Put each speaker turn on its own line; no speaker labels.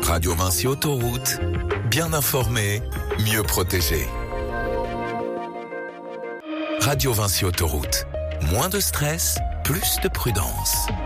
Radio Vinci Autoroute, bien informé, mieux protégé. Radio Vinci Autoroute, moins de stress, plus de prudence.